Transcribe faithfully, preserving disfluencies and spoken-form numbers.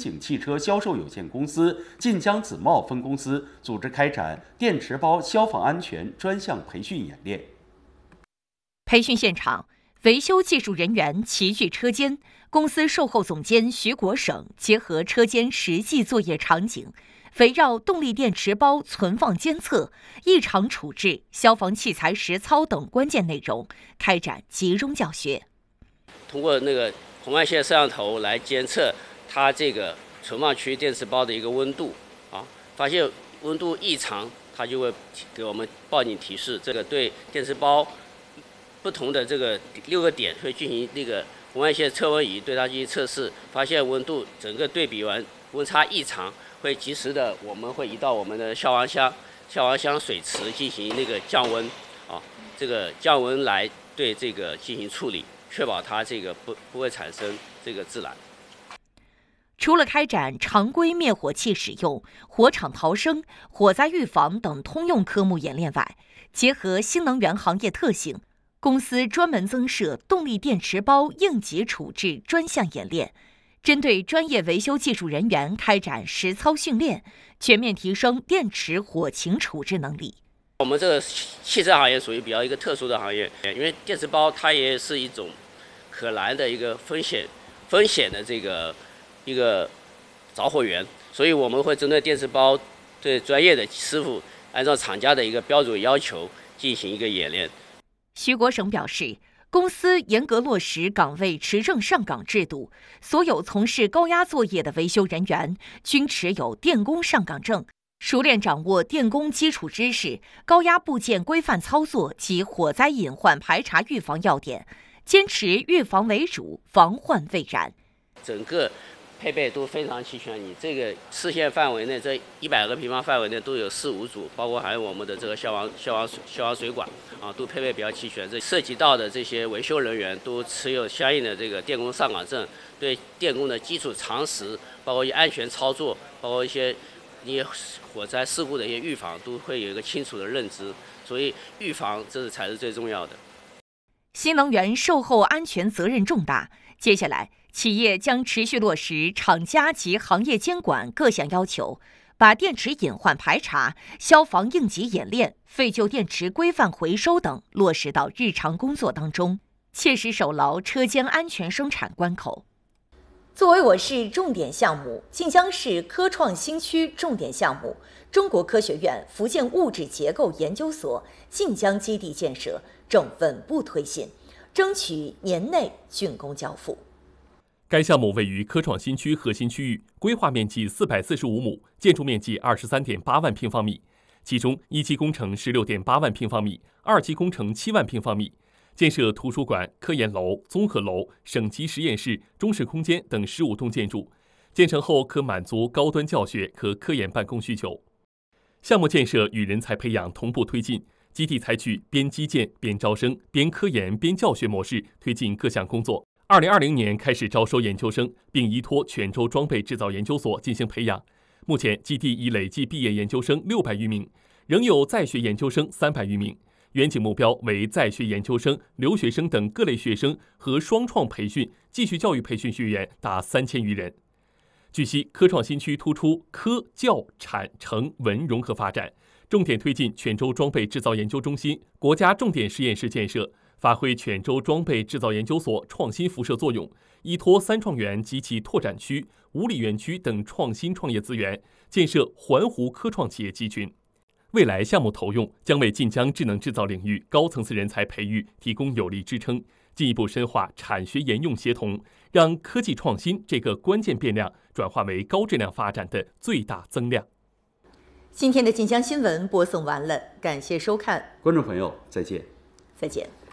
景汽车销售有限公司、晋江紫茂分公司组织开展电池包消防安全专项培训演练。 培训现场，维修技术人员齐聚车间，公司售后总监徐国省结合车间实际作业场景，围绕动力电池包存放监测、异常处置、消防器材实操等关键内容开展集中教学。 通过那个红外线摄像头来监测它这个存放区电池包的一个温度啊，发现温度异常，它就会给我们报警提示。这个对电池包不同的这个六个点会进行那个红外线测温仪对它进行测试，发现温度整个对比完温差异常，会及时的我们会移到我们的消防箱、消防箱水池进行那个降温啊，这个降温来对这个进行处理。确保它这个不不会产生这个自燃。 除了开展常规灭火器使用、火场逃生、火灾预防等通用科目演练外，结合新能源行业特性，公司专门增设动力电池包应急处置专项演练，针对专业维修技术人员开展实操训练，全面提升电池火情处置能力。 我们这个汽车行业属于比较一个特殊的行业，因为电池包它也是一种可燃的一个风险风险的这个一个着火源，所以我们会针对电池包对专业的师傅按照厂家的一个标准要求进行一个演练。 徐国省表示，公司严格落实岗位持证上岗制度，所有从事高压作业的维修人员均持有电工上岗证，熟练掌握电工基础知识、高压部件规范操作及火灾隐患排查预防要点，坚持预防为主，防患未然。 整个配备都非常齐全，你这个视线范围内，这一百个平方范围内都有四五组，包括还有我们的这个消防消防消防水管啊，都配备比较齐全。这涉及到的这些维修人员都持有相应的这个电工上岗证，对电工的基础常识，包括一些安全操作，包括一些一些火灾事故的一些预防，都会有一个清楚的认知。所以预防这才是最重要的。 新能源售后安全责任重大，接下来企业将持续落实厂家及行业监管各项要求，把电池隐患排查、消防应急演练、废旧电池规范回收等落实到日常工作当中，切实守牢车间安全生产关口。作为我市重点项目，晋江市科创新区重点项目，中国科学院福建物质结构研究所晋江基地建设正稳步推进，争取年内竣工交付。 该项目位于科创新区核心区域，规划面积四百四十五亩，建筑面积二十三点八万平方米，其中一期工程十六点八万平方米，二期工程七万平方米，建设图书馆、科研楼、综合楼、省级实验室、中式空间等十五栋建筑，建成后可满足高端教学和科研办公需求。项目建设与人才培养同步推进，基地采取边基建边招生、边科研边教学模式推进各项工作。二零二零年开始招收研究生，并依托泉州装备制造研究所进行培养。目前基地已累计毕业研究生六百余名，仍有在学研究生三百余名。远景目标为在学研究生、留学生等各类学生和双创培训、继续教育培训学员达三千余人。据悉，科创新区突出科教产城文融合发展，重点推进泉州装备制造研究中心、国家重点实验室建设，发挥泉州装备制造研究所创新辐射作用，依托三创园及其拓展区、五里园区等创新创业资源，建设环湖科创企业集群。未来项目投用将为晋江智能制造领域高层次人才培育提供有力支撑，进一步深化产学研用协同，让科技创新这个关键变量转化为高质量发展的最大增量。 今天的晋江新闻播送完了，感谢收看， 观众朋友再见。 再见。